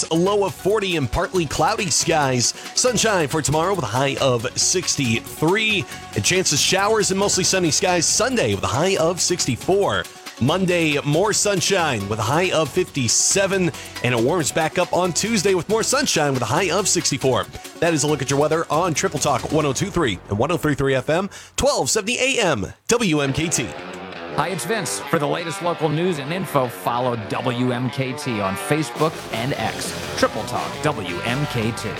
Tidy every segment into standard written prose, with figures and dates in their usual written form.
a low of 40 and partly cloudy skies. Sunshine for tomorrow with a high of 63. A chance of showers and mostly sunny skies Sunday with a high of 64. Monday, more sunshine with a high of 57, and it warms back up on Tuesday with more sunshine with a high of 64. That is a look at your weather on Triple Talk 102.3 and 103.3 FM, 1270 AM, WMKT. Hi, it's Vince. For the latest local news and info, follow WMKT on Facebook and X. Triple Talk WMKT.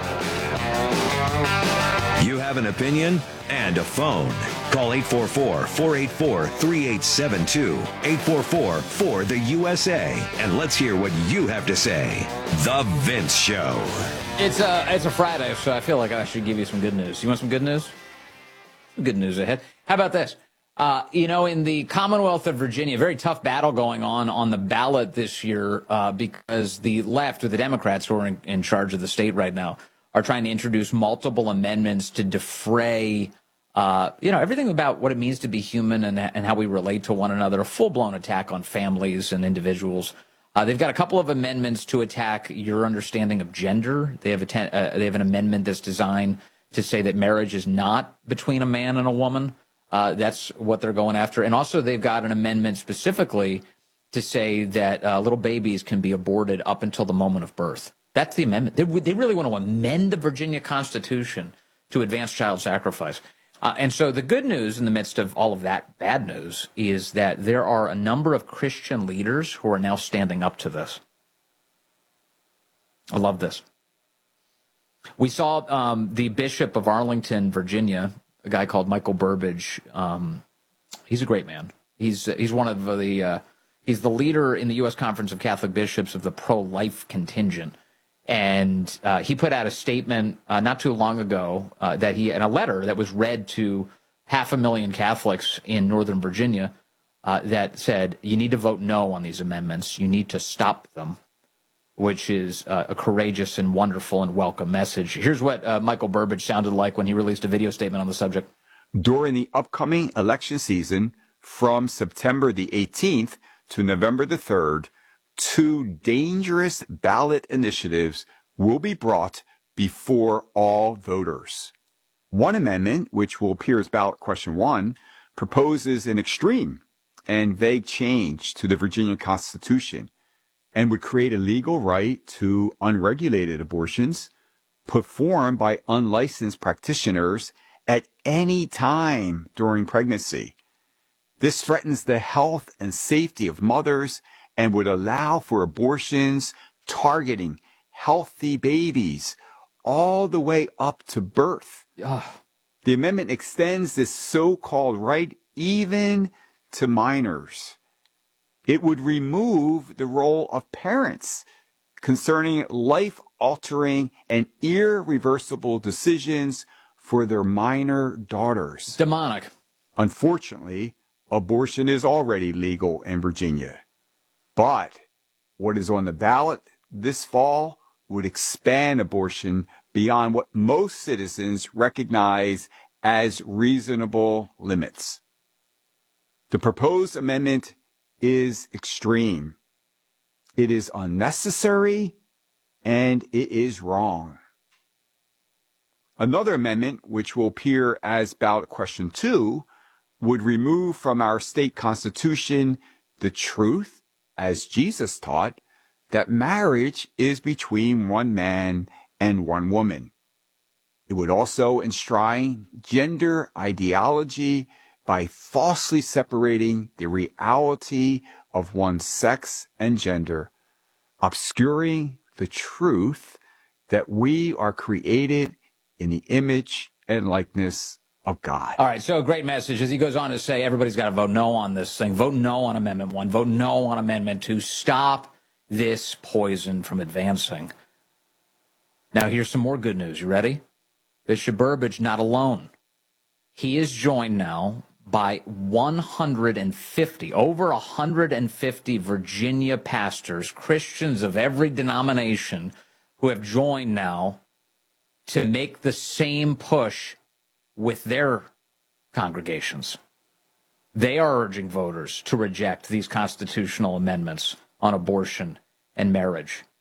You have an opinion and a phone. Call 844-484-3872. 844-4-THE-USA. And let's hear what you have to say. The Vince Show. It's a Friday, so I feel like I should give you some good news. You want some good news? Good news ahead. How about this? In the Commonwealth of Virginia, very tough battle going on the ballot this year because the left, or the Democrats who are in charge of the state right now, are trying to introduce multiple amendments to defray, everything about what it means to be human and how we relate to one another, a full-blown attack on families and individuals. They've got a couple of amendments to attack your understanding of gender. They have an amendment that's designed to say that marriage is not between a man and a woman. That's what they're going after. And also they've got an amendment specifically to say that little babies can be aborted up until the moment of birth. That's the amendment. They really want to amend the Virginia Constitution to advance child sacrifice. And so the good news in the midst of all of that bad news is that there are a number of Christian leaders who are now standing up to this. I love this. We saw the Bishop of Arlington, Virginia, a guy called Michael Burbidge. He's a great man. He's one of the he's the leader in the U.S. Conference of Catholic Bishops of the pro-life contingent. And he put out a statement not too long ago that in a letter that was read to 500,000 Catholics in Northern Virginia that said, you need to vote no on these amendments. You need to stop them, which is a courageous and wonderful and welcome message. Here's what Michael Burbidge sounded like when he released a video statement on the subject. During the upcoming election season from September the 18th to November the 3rd, 2 dangerous ballot initiatives will be brought before all voters. One amendment, which will appear as ballot question 1, proposes an extreme and vague change to the Virginia Constitution and would create a legal right to unregulated abortions performed by unlicensed practitioners at any time during pregnancy. This threatens the health and safety of mothers and would allow for abortions targeting healthy babies all the way up to birth. Ugh. The amendment extends this so-called right even to minors. It would remove the role of parents concerning life-altering and irreversible decisions for their minor daughters. Demonic. Unfortunately, abortion is already legal in Virginia. But what is on the ballot this fall would expand abortion beyond what most citizens recognize as reasonable limits. The proposed amendment is extreme. It is unnecessary, and it is wrong. Another amendment, which will appear as ballot question 2, would remove from our state constitution the truth, as Jesus taught, that marriage is between one man and one woman. It would also enshrine gender ideology by falsely separating the reality of one's sex and gender, obscuring the truth that we are created in the image and likeness of God. All right, so a great message as he goes on to say everybody's got to vote no on this thing. Vote no on Amendment 1. Vote no on Amendment 2. Stop this poison from advancing. Now, here's some more good news. You ready? Bishop Burbidge not alone. He is joined now by 150, over 150 Virginia pastors, Christians of every denomination, who have joined now to make the same push with their congregations. They are urging voters to reject these constitutional amendments on abortion and marriage.